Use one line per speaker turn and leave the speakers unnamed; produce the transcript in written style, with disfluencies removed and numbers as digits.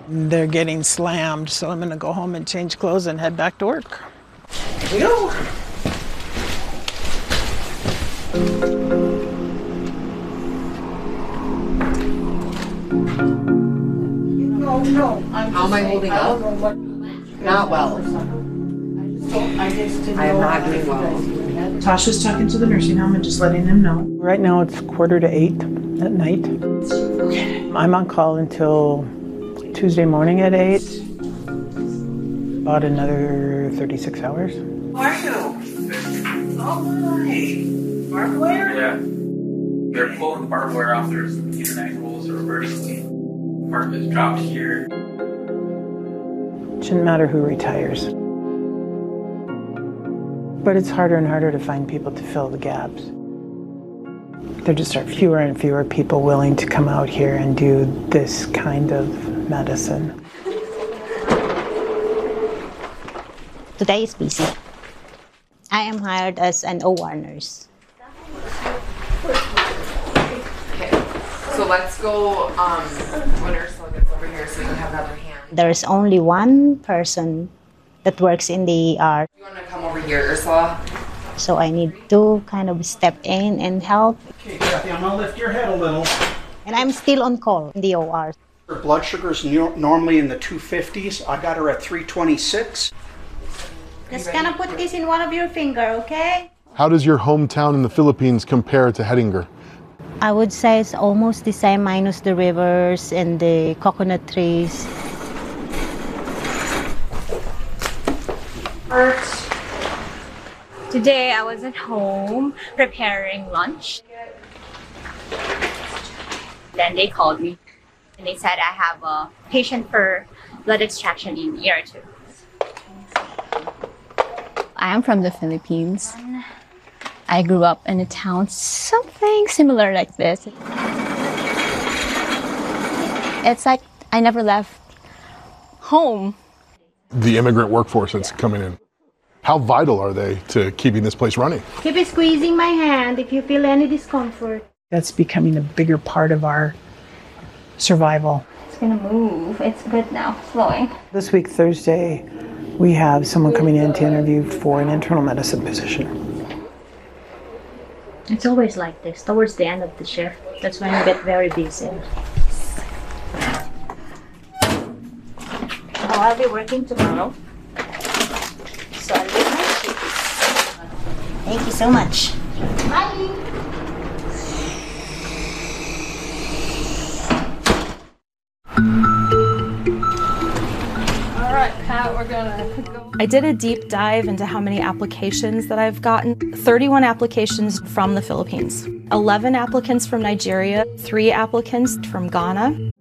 They're getting slammed, so I'm going to go home and change clothes and head back to work. Here we go. No.
How am I holding up? Not well. I am not doing well.
Tasha's talking to the nursing home and just letting them know.
Right now it's 7:45 at night. I'm on call until Tuesday morning at 8. About another 36 hours.
How are you? Oh, hi. Barbed wire?
Yeah. They're pulling the barbed wire off. There's internet rolls that are vertically. Part of it's dropped here.
Shouldn't matter who retires. But it's harder and harder to find people to fill the gaps. There just are fewer and fewer people willing to come out here and do this kind of medicine.
Today is busy. I am hired as an OR nurse.
Okay, so let's go, when Ursula gets over here so you can have another hand.
There's only one person that works in the ER.
You want to come over here, Ursula?
So I need to kind of step in and help.
Okay, Kathy, I'm going to lift your head a little.
And I'm still on call in the OR.
Her blood sugar is normally in the 250s. I got her at 326.
Just gonna put this in one of your finger, okay?
How does your hometown in the Philippines compare to Hettinger?
I would say it's almost the same minus the rivers and the coconut trees.
Today I was at home preparing lunch. Then they called me and they said I have a patient for blood extraction in ER2. I am from the Philippines. I grew up in a town something similar like this. It's like I never left home.
The immigrant workforce that's coming in. How vital are they to keeping this place running?
Keep squeezing my hand if you feel any discomfort.
That's becoming a bigger part of our survival.
It's gonna move. It's good now, flowing.
This week, Thursday, we have someone coming in to interview for an internal medicine position.
It's always like this, towards the end of the shift. That's when we get very busy.
Oh, I'll be working tomorrow. So I'll leave my keys. Thank you so much. Bye.
All right, Pat, we're gonna go.
I did a deep dive into how many applications that I've gotten. 31 applications from the Philippines, 11 applicants from Nigeria, 3 applicants from Ghana,